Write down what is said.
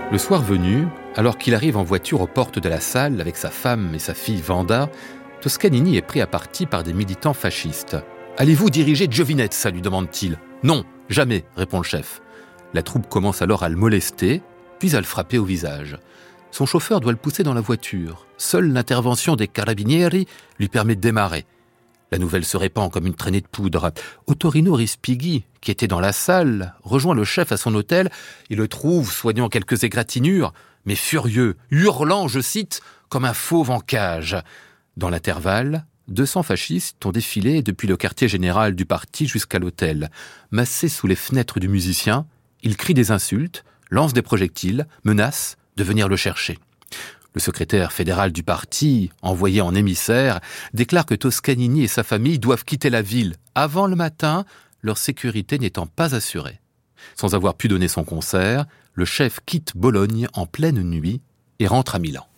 Le soir venu, alors qu'il arrive en voiture aux portes de la salle avec sa femme et sa fille Vanda, Toscanini est pris à partie par des militants fascistes. « Allez-vous diriger Giovinezza ?» lui demande-t-il. « Non, jamais », répond le chef. La troupe commence alors à le molester, puis à le frapper au visage. Son chauffeur doit le pousser dans la voiture. Seule l'intervention des carabinieri lui permet de démarrer. La nouvelle se répand comme une traînée de poudre. Ottorino Respighi, qui était dans la salle, rejoint le chef à son hôtel. Il le trouve soignant quelques égratignures, mais furieux, hurlant, je cite, comme un fauve en cage. Dans l'intervalle, 200 fascistes ont défilé depuis le quartier général du parti jusqu'à l'hôtel. Massés sous les fenêtres du musicien, ils crient des insultes, lancent des projectiles, menacent de venir le chercher. Le secrétaire fédéral du parti, envoyé en émissaire, déclare que Toscanini et sa famille doivent quitter la ville avant le matin, leur sécurité n'étant pas assurée. Sans avoir pu donner son concert, le chef quitte Bologne en pleine nuit et rentre à Milan.